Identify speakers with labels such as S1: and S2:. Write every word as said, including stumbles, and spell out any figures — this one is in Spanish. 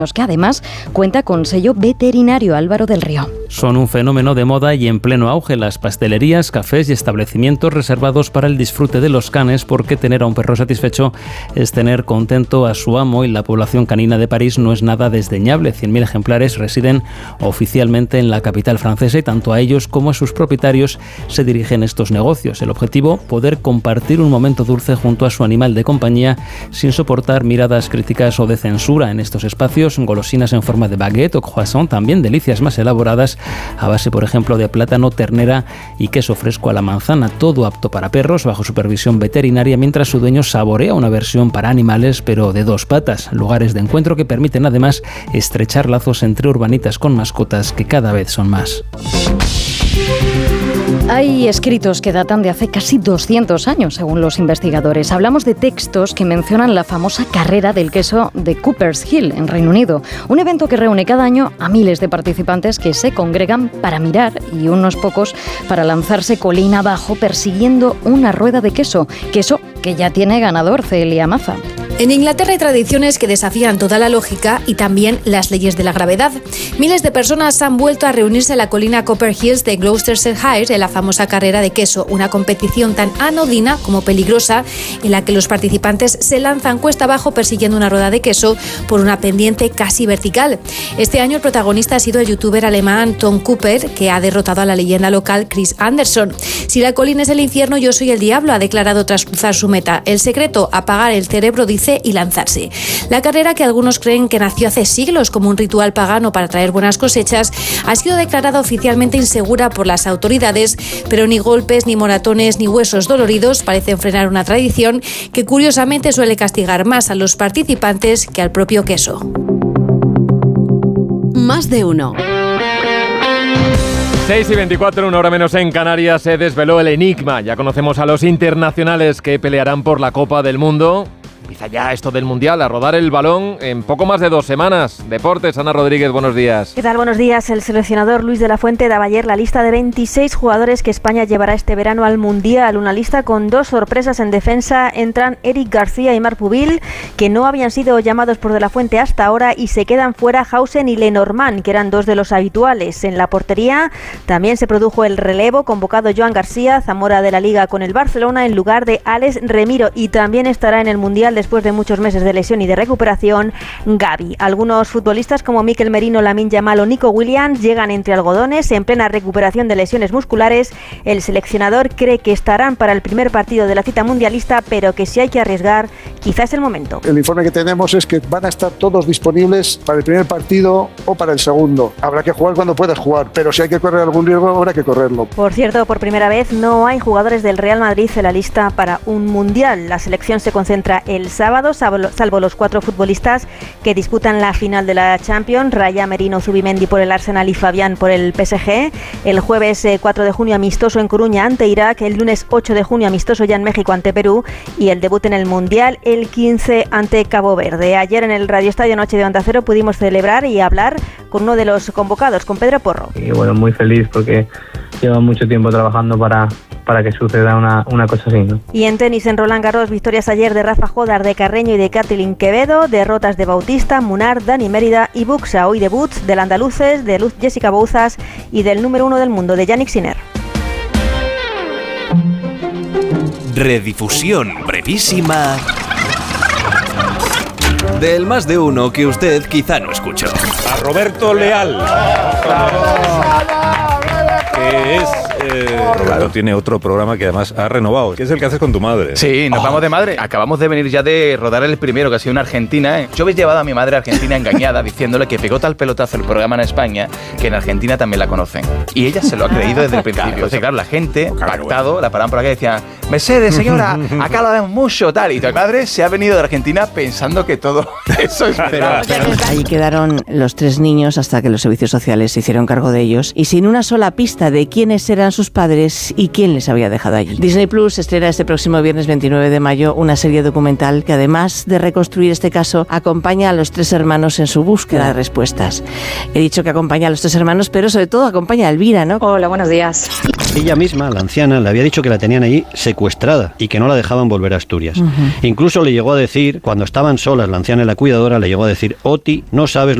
S1: que además cuenta con sello veterinario. Álvaro del Río.
S2: Son un fenómeno de moda y en pleno auge las pastelerías, cafés y establecimientos reservados para el disfrute de los canes, porque tener a un perro satisfecho es tener contento a su amo, y la población canina de París no es nada desdeñable. cien mil ejemplares residen oficialmente en la capital francesa y tanto a ellos como a sus propietarios se dirigen estos negocios. El objetivo, poder compartir un momento dulce junto a su animal de compañía sin soportar miradas críticas o de censura. En estos espacios, golosinas en forma de baguette o croissant, también delicias más elaboradas a base, por ejemplo, de plátano, ternera y queso fresco a la manzana, todo apto para perros bajo supervisión veterinaria, mientras su dueño saborea una versión para animales pero de dos patas. Lugares de encuentro que permiten además estrechar lazos entre urbanitas con mascotas, que cada vez son más.
S1: Hay escritos que datan de hace casi doscientos años, según los investigadores. Hablamos de textos que mencionan la famosa carrera del queso de Cooper's Hill, en Reino Unido. Un evento que reúne cada año a miles de participantes que se congregan para mirar y unos pocos para lanzarse colina abajo persiguiendo una rueda de queso. Queso que ya tiene ganador, Celia Maza.
S3: En Inglaterra hay tradiciones que desafían toda la lógica y también las leyes de la gravedad. Miles de personas han vuelto a reunirse en la colina Copper Hills de Gloucestershire en la famosa carrera de queso, una competición tan anodina como peligrosa en la que los participantes se lanzan cuesta abajo persiguiendo una rueda de queso por una pendiente casi vertical. Este año el protagonista ha sido el youtuber alemán Tom Cooper, que ha derrotado a la leyenda local Chris Anderson. Si la colina es el infierno, yo soy el diablo, ha declarado tras cruzar su meta. El secreto, apagar el cerebro, dice, y lanzarse. La carrera, que algunos creen que nació hace siglos como un ritual pagano para traer buenas cosechas, ha sido declarada oficialmente insegura por las autoridades, pero ni golpes, ni moratones, ni huesos doloridos parecen frenar una tradición que curiosamente suele castigar más a los participantes que al propio queso.
S4: Más de uno.
S5: seis y veinticuatro, una hora menos en Canarias, se desveló el enigma. Ya conocemos a los internacionales que pelearán por la Copa del Mundo. Empieza ya esto del Mundial, a rodar el balón en poco más de dos semanas. Deportes, Ana Rodríguez, buenos días.
S6: ¿Qué tal? Buenos días. El seleccionador Luis de la Fuente daba ayer la lista de veintiséis jugadores que España llevará este verano al Mundial. Una lista con dos sorpresas en defensa. Entran Eric García y Marc Pubil, que no habían sido llamados por de la Fuente hasta ahora, y se quedan fuera Hausen y Lenormand, que eran dos de los habituales. En la portería también se produjo el relevo, convocado Joan García, Zamora de la Liga con el Barcelona, en lugar de Alex Remiro, y también estará en el Mundial después de muchos meses de lesión y de recuperación, Gavi. Algunos futbolistas como Mikel Merino, Lamine Yamal o Nico Williams llegan entre algodones en plena recuperación de lesiones musculares. El seleccionador cree que estarán para el primer partido de la cita mundialista, pero que si hay que arriesgar, quizás es el momento.
S7: El informe que tenemos es que van a estar todos disponibles para el primer partido o para el segundo. Habrá que jugar cuando puedas jugar, pero si hay que correr algún riesgo, habrá que correrlo.
S6: Por cierto, por primera vez no hay jugadores del Real Madrid en la lista para un mundial. La selección se concentra el sábado, salvo los cuatro futbolistas que disputan la final de la Champions: Raya, Merino, Zubimendi por el Arsenal y Fabián por el P S G. El jueves cuatro de junio amistoso en Coruña ante Irak, el lunes ocho de junio amistoso ya en México ante Perú, y el debut en el Mundial el quince ante Cabo Verde. Ayer en el Radio Estadio Noche de Onda Cero pudimos celebrar y hablar con uno de los convocados, con Pedro Porro.
S8: Y bueno, muy feliz porque lleva mucho tiempo trabajando para, para que suceda una, una cosa así, ¿no?
S6: Y en tenis, en Roland Garros, victorias ayer de Rafa Jodar, de Carreño y de Kathleen Quevedo, derrotas de Bautista, Munar, Dani Mérida y Buxa. Hoy debuts del andaluces, de Luz Jessica Bouzas y del número uno del mundo, de Yannick Sinner.
S9: Redifusión brevísima del Más de Uno que usted quizá no escuchó.
S10: A Roberto Leal, que es... Eh, claro, tiene otro programa que además ha renovado, que es el que haces con tu madre.
S11: Sí, nos oh. vamos de madre. Acabamos de venir ya de rodar el primero, que ha sido en Argentina, ¿eh? Yo habéis llevado a mi madre a Argentina engañada, diciéndole que pegó tal pelotazo el programa en España, que en Argentina también la conocen. Y ella se lo ha creído desde el principio. Claro, o sea, claro, la gente, claro, pactado, bueno. la paraban por acá y decían: Mercedes, señora, acá lo vemos mucho, tal. Y tu madre se ha venido de Argentina pensando que todo eso es verdad.
S12: Pero, pero... Ahí quedaron los tres niños hasta que los servicios sociales se hicieron cargo de ellos, y sin una sola pista de quiénes eran sus padres y quién les había dejado allí. Disney Plus estrena este próximo viernes veintinueve de mayo una serie documental que, además de reconstruir este caso, acompaña a los tres hermanos en su búsqueda de respuestas. He dicho que acompaña a los tres hermanos, pero sobre todo acompaña a Elvira, ¿no?
S13: Hola, buenos días.
S4: Ella misma, la anciana, le había dicho que la tenían ahí secuestrada y que no la dejaban volver a Asturias. Uh-huh. Incluso le llegó a decir, cuando estaban solas, la anciana y la cuidadora, le llegó a decir: Oti, no sabes